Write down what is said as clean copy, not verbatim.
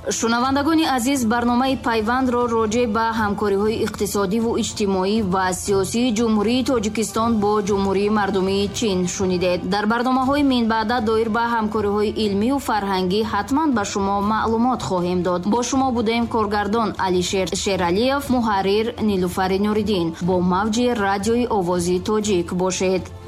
шунавандагони азиз, барномаи пайвандро роҷеъ ба ҳамкориҳои иқтисодиву иҷтимоӣ ва сиёсии ҷумҳурии Тоҷикистон бо ҷумҳурии мардумии Чин шунидед. Дар барномаҳои минбаъда доир ба ҳамкориҳои илмию фарҳангӣ ҳатман ба шумо маълумот хоҳем дод. бо шумо будем коргардон Алишер Шералиев, муҳаррир Нилуфари Нуриддин. бо мавҷи радиои овози тоҷик бошед.